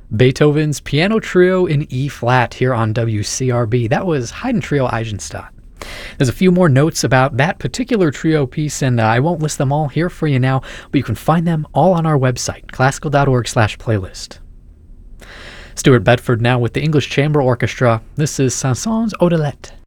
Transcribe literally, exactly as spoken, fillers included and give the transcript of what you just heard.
Beethoven's Piano Trio in E flat here on W C R B. That was Haydn Trio Eisenstadt. There's a few more notes about that particular trio piece, and uh, I won't list them all here for you now, but you can find them all on our website, classical.org slash playlist. Stuart Bedford now with the English Chamber Orchestra. This is Saint-Saëns Odelette.